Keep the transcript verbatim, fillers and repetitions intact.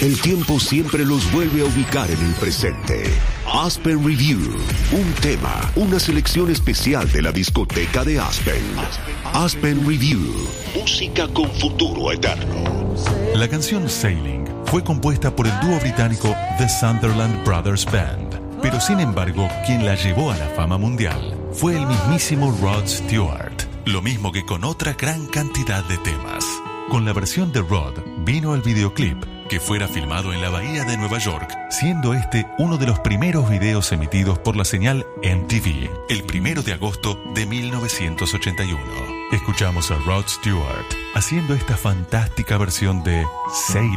El tiempo siempre los vuelve a ubicar en el presente. Aspen Review, un tema, una selección especial de la discoteca de Aspen. Aspen Review, música con futuro eterno. La canción Sailing fue compuesta por el dúo británico The Sunderland Brothers Band, pero sin embargo, quien la llevó a la fama mundial fue el mismísimo Rod Stewart, lo mismo que con otra gran cantidad de temas. Con la versión de Rod vino el videoclip, que fuera filmado en la bahía de Nueva York, siendo este uno de los primeros videos emitidos por la señal M T V, el primero de agosto de mil novecientos ochenta y uno. Escuchamos a Rod Stewart haciendo esta fantástica versión de Sailing.